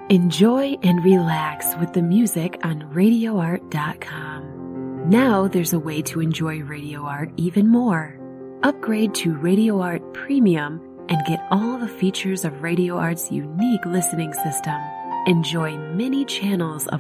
Enjoy and relax with the music on RadioArt.com. Now there's a way to enjoy Radio Art even more. Upgrade to Radio Art Premium and get all the features of Radio Art's unique listening system. Enjoy many channels of